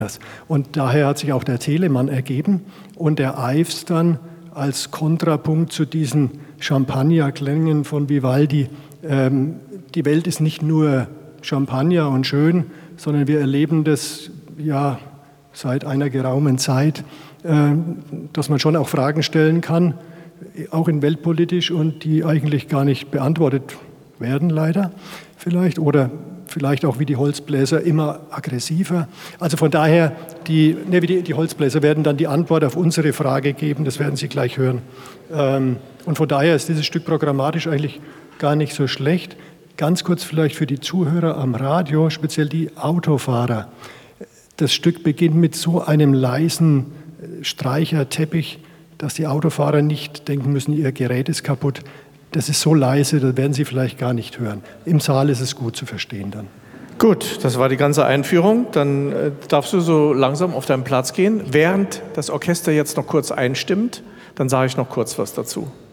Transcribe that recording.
Und daher hat sich auch der Telemann ergeben und der Ives dann als Kontrapunkt zu diesen Champagnerklängen von Vivaldi. Die Welt ist nicht nur Champagner und schön, sondern wir erleben das ja seit einer geraumen Zeit, dass man schon auch Fragen stellen kann, auch in weltpolitisch, und die eigentlich gar nicht beantwortet werden, leider vielleicht, oder vielleicht auch wie die Holzbläser immer aggressiver. Also von daher, die Holzbläser werden dann die Antwort auf unsere Frage geben, das werden Sie gleich hören. Und von daher ist dieses Stück programmatisch eigentlich gar nicht so schlecht. Ganz kurz vielleicht für die Zuhörer am Radio, speziell die Autofahrer. Das Stück beginnt mit so einem leisen Streicherteppich, dass die Autofahrer nicht denken müssen, ihr Gerät ist kaputt. Das ist so leise, das werden Sie vielleicht gar nicht hören. Im Saal ist es gut zu verstehen dann. Gut, das war die ganze Einführung. Dann darfst du so langsam auf deinen Platz gehen. Während das Orchester jetzt noch kurz einstimmt, dann sage ich noch kurz was dazu.